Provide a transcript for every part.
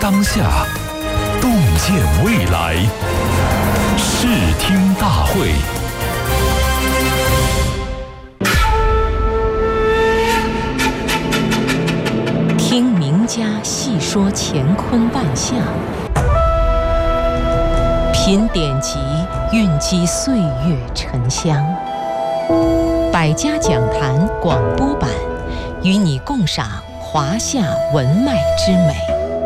当下，洞见未来。视听大会。 听名家细说乾坤万象，品典籍蕴积岁月沉香。百家讲坛广播版，与你共赏华夏文脉之美。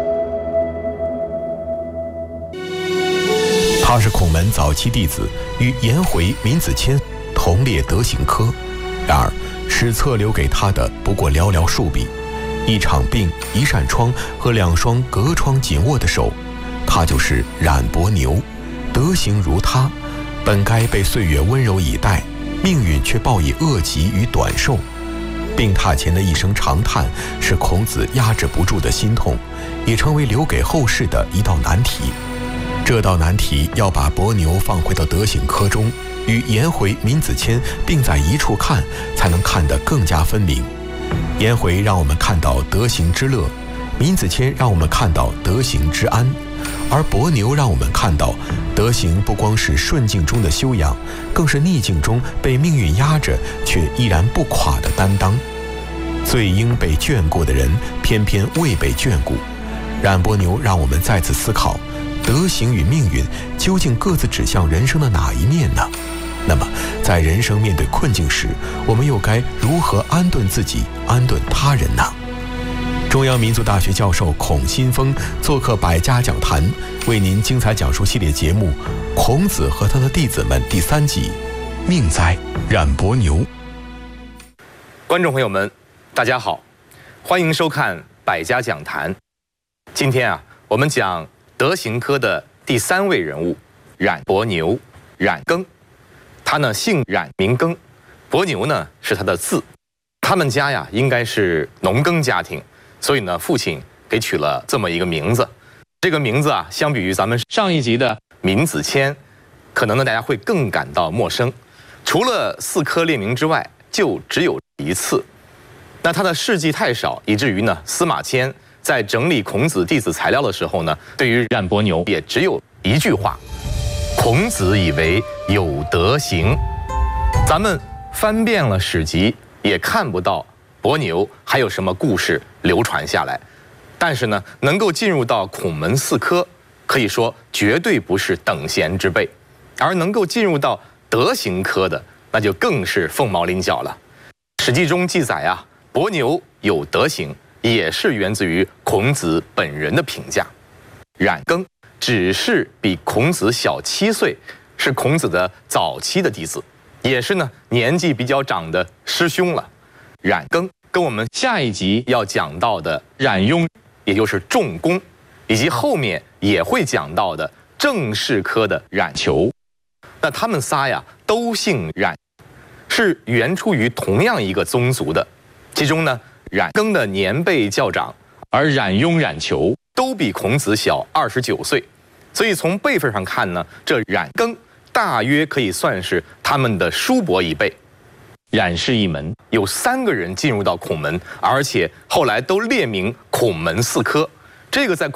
他是孔门早期弟子，与颜回、闵子骞同列德行科。然而，史册留给他的不过寥寥数笔。一场病，一扇窗和两双隔窗紧握的手，他就是冉伯牛。德行如他，本该被岁月温柔以待，命运却报以恶疾与短寿。病榻前的一声长叹，是孔子压制不住的心痛，也成为留给后世的一道难题。这道难题要把伯牛放回到德行科中，与颜回、闵子骞并在一处看，才能看得更加分明。颜回让我们看到德行之乐，闵子骞让我们看到德行之安，而伯牛让我们看到德行不光是顺境中的修养，更是逆境中被命运压着却依然不垮的担当。最应被眷顾的人，偏偏未被眷顾。冉伯牛让我们再次思考，德行与命运究竟各自指向人生的哪一面呢？那么，在人生面对困境时，我们又该如何安顿自己、安顿他人呢？中央民族大学教授孔新峰做客百家讲坛，为您精彩讲述系列节目《孔子和他的弟子们》第3集《命哉，冉伯牛》。 观众朋友们，大家好，欢迎收看百家讲坛。今天我们讲德行科的第3位人物冉伯牛，冉耕。他呢姓冉名耕，伯牛呢是他的字。他们家应该是农耕家庭，所以呢父亲给取了这么一个名字。这个名字相比于咱们上一集的闵子骞，可能呢大家会更感到陌生。除了4科列名之外，就只有一次。那他的事迹太少，以至于呢司马迁在整理孔子弟子材料的时候呢，对于冉伯牛也只有一句话：孔子以为有德行。咱们翻遍了史籍，也看不到伯牛还有什么故事流传下来。但是呢，能够进入到孔门4科，可以说绝对不是等闲之辈。而能够进入到德行科的，那就更是凤毛麟角了。史记中记载伯牛有德行，也是源自于孔子本人的评价。冉耕只是比孔子小7岁，是孔子的早期的弟子，也是呢年纪比较长的师兄了。冉耕跟我们下一集要讲到的冉雍，也就是仲弓，以及后面也会讲到的正式科的冉求，那他们仨都姓冉，是原出于同样一个宗族的。其中呢，冉耕的年辈较长，而冉雍、冉求都比孔子小29岁，所以从辈分上看呢，这冉耕大约可以算是他们的叔伯一辈。冉氏一门有3个人进入到孔门，而且后来都列名孔门4科。这个在